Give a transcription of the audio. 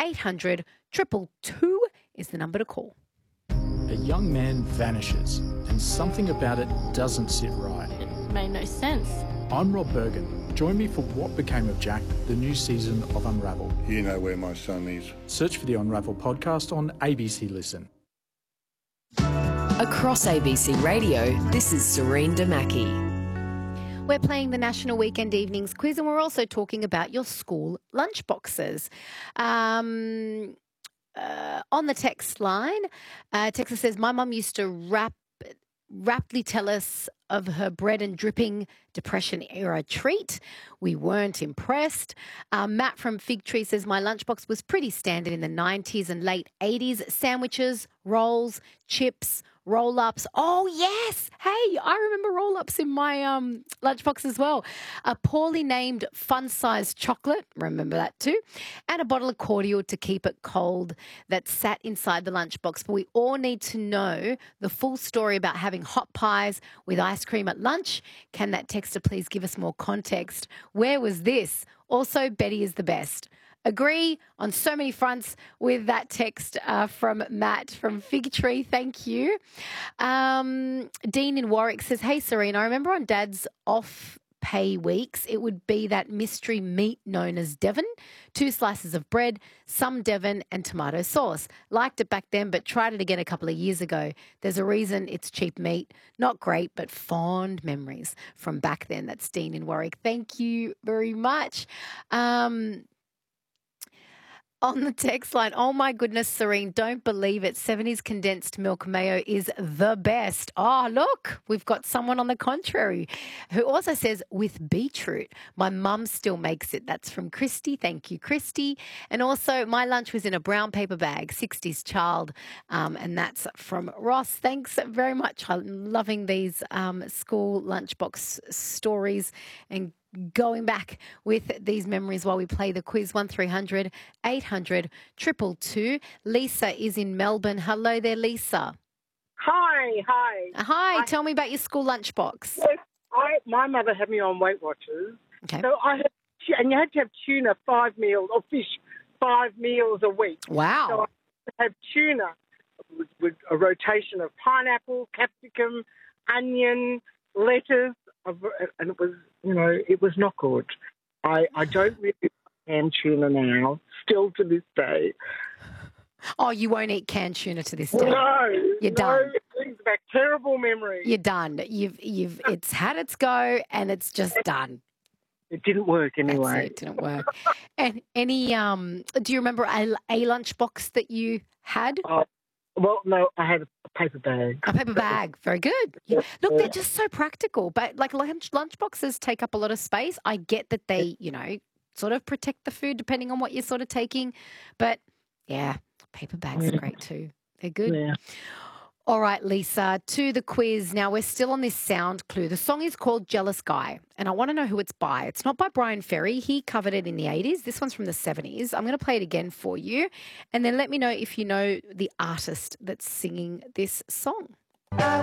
800 222 is the number to call. A young man vanishes and something about it doesn't sit right. It made no sense. I'm Rob Bergen. Join me for What Became of Jack, the new season of Unravel. You know where my son is. Search for the Unravel podcast on ABC Listen. Across ABC Radio, this is Serene Damaki. We're playing the National Weekend Evenings quiz, and we're also talking about your school lunchboxes. On the text line, Texas says, my mum used to raptly tell us of her bread and dripping Depression-era treat. We weren't impressed. Matt from Fig Tree says, my lunchbox was pretty standard in the 90s and late 80s. Sandwiches, rolls, chips, roll-ups. Oh, yes. Hey, I remember roll-ups in my lunchbox as well. A poorly named fun-sized chocolate, remember that too, and a bottle of cordial to keep it cold that sat inside the lunchbox. But we all need to know the full story about having hot pies with ice cream at lunch. Can that texter please give us more context? Where was this? Also, Betty is the best. Agree on so many fronts with that text from Matt from Fig Tree. Thank you. Dean in Warwick says, hey, Serene, I remember on Dad's off-pay weeks, it would be that mystery meat known as Devon, 2 slices of bread, some Devon and tomato sauce. Liked it back then, but tried it again a couple of years ago. There's a reason it's cheap meat. Not great, but fond memories from back then. That's Dean in Warwick. Thank you very much. On the text line, oh my goodness, Serene, don't believe it. 70s condensed milk mayo is the best. Oh, look, we've got someone on the contrary who also says with beetroot. My mum still makes it. That's from Christy. Thank you, Christy. And also, my lunch was in a brown paper bag, 60s child, and that's from Ross. Thanks very much. I'm loving these school lunchbox stories and going back with these memories while we play the quiz. 1300 800 222. Lisa is in Melbourne. Hello there, Lisa. Hi. Tell me about your school lunchbox. Yes, my mother had me on Weight Watchers. Okay. So and you had to have tuna 5 meals or fish 5 meals a week. Wow. So I had tuna with a rotation of pineapple, capsicum, onion, lettuce, and it was not good. I don't really canned tuna now, still to this day. Oh, you won't eat canned tuna to this day? No. You're done. It brings back terrible memories. You're done. It's had its go and it's just done. It didn't work anyway. It didn't work. And any, do you remember a lunchbox that you had? Well, no, I had a paper bag. A paper bag. Very good. Look, they're just so practical. But like lunchboxes take up a lot of space. I get that they, sort of protect the food depending on what you're sort of taking. But, yeah, paper bags are great too. They're good. Yeah. All right, Lisa, to the quiz. Now, we're still on this sound clue. The song is called Jealous Guy, and I want to know who it's by. It's not by Brian Ferry. He covered it in the 80s. This one's from the 70s. I'm going to play it again for you, and then let me know if you know the artist that's singing this song. I